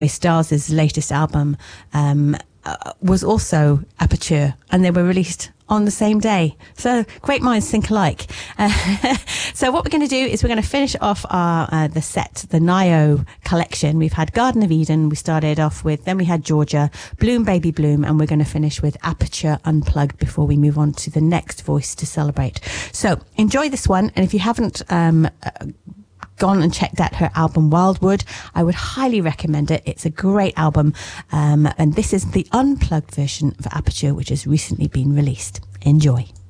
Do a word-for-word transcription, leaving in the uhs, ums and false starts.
Stars' latest album um, uh, was also Aperture, and they were released on the same day. So great minds think alike. Uh, so what we're going to do is we're going to finish off our uh, the set, the Nio collection. We've had Garden of Eden, we started off with, then we had Georgia, Bloom Baby Bloom, and we're going to finish with Aperture Unplugged before we move on to the next voice to celebrate. So enjoy this one, and if you haven't um, uh, gone and checked out her album Wildwood, I would highly recommend it. It's a great album, um, and this is the unplugged version of Aperture, which has recently been released. Enjoy.